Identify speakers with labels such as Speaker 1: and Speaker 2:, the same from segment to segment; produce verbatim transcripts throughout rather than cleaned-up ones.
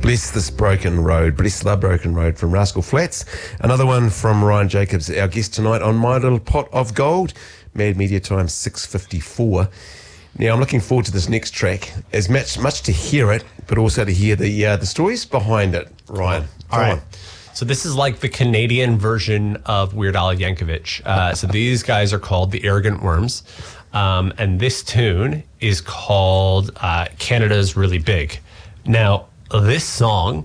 Speaker 1: Bless This Broken Road, Bless the Broken Road from Rascal Flatts. Another one from Ryan Jacobs, our guest tonight on My Little Pot of Gold. Mad Media Time six fifty-four. Now, I'm looking forward to this next track, as much, much to hear it, but also to hear the uh, the stories behind it. Ryan,
Speaker 2: all right. On. So this is like the Canadian version of Weird Al Yankovic. Uh, so these guys are called the Arrogant Worms. Um, and this tune is called uh, Canada's Really Big. Now, this song,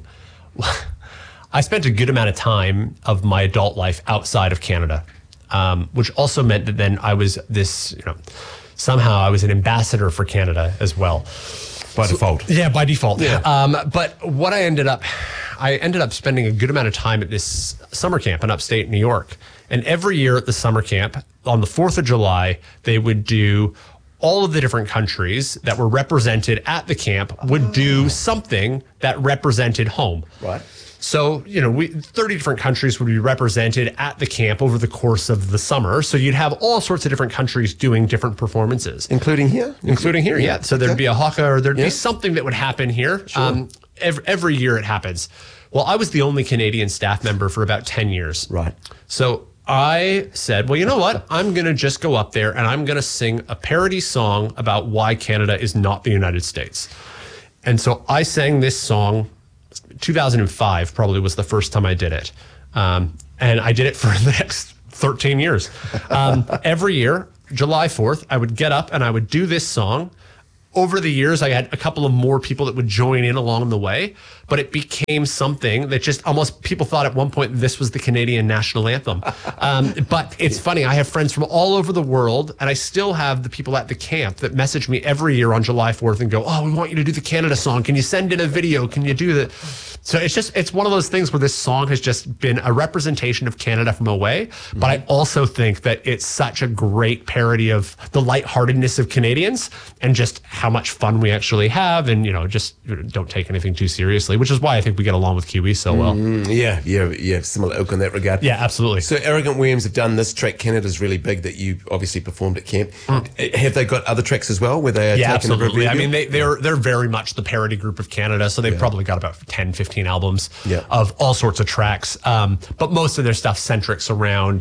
Speaker 2: I spent a good amount of time of my adult life outside of Canada, um, which also meant that then I was this, you know, somehow I was an ambassador for Canada as well.
Speaker 1: By so, default.
Speaker 2: Yeah, by default.
Speaker 1: Yeah.
Speaker 2: Um, but what I ended up, I ended up spending a good amount of time at this summer camp in upstate New York. And every year at the summer camp, on the fourth of July, they would do all of the different countries that were represented at the camp would do something that represented home.
Speaker 1: Right.
Speaker 2: So, you know, we thirty different countries would be represented at the camp over the course of the summer. So you'd have all sorts of different countries doing different performances.
Speaker 1: Including here?
Speaker 2: Including here, yeah. yeah. So there'd
Speaker 1: okay.
Speaker 2: be a haka or there'd
Speaker 1: yeah.
Speaker 2: be something that would happen here.
Speaker 1: Sure. Um,
Speaker 2: every, every year it happens. Well, I was the only Canadian staff member for about ten years.
Speaker 1: Right.
Speaker 2: So I said, well, you know what? I'm going to just go up there and I'm going to sing a parody song about why Canada is not the United States. And so I sang this song, two thousand five probably was the first time I did it. Um, and I did it for the next thirteen years. Um, every year, July fourth, I would get up and I would do this song. Over the years, I had a couple of more people that would join in along the way, but it became something that just almost people thought at one point this was the Canadian national anthem. Um, but it's funny, I have friends from all over the world, and I still have the people at the camp that message me every year on July fourth and go, oh, we want you to do the Canada song. Can you send in a video? Can you do that? So it's just, it's one of those things where this song has just been a representation of Canada from away, mm-hmm. but I also think that it's such a great parody of the lightheartedness of Canadians and just how much fun we actually have, and you know, just don't take anything too seriously, which is why I think we get along with Kiwi so well.
Speaker 1: Mm, yeah, yeah, yeah, similar ilk in that regard.
Speaker 2: Yeah, absolutely.
Speaker 1: So Arrogant Worms have done this track, Canada's Really Big, that you obviously performed at camp. Mm. Have they got other tracks as well where they are
Speaker 2: yeah,
Speaker 1: taking
Speaker 2: absolutely.
Speaker 1: a
Speaker 2: I mean, they, they're they're very much the parody group of Canada, so they've yeah. probably got about ten, fifteen albums
Speaker 1: yeah.
Speaker 2: of all sorts of tracks, um, but most of their stuff centrics around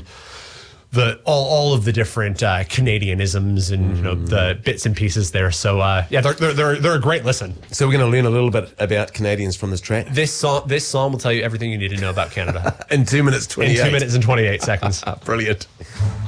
Speaker 2: the all, all of the different uh, Canadianisms and mm. you know, the bits and pieces there. So uh, yeah, they're, they're they're they're a great listen.
Speaker 1: So we're going to learn a little bit about Canadians from this track.
Speaker 2: This song this song will tell you everything you need to know about Canada
Speaker 1: in two minutes twenty-eight.
Speaker 2: In two minutes and twenty-eight seconds.
Speaker 1: Brilliant.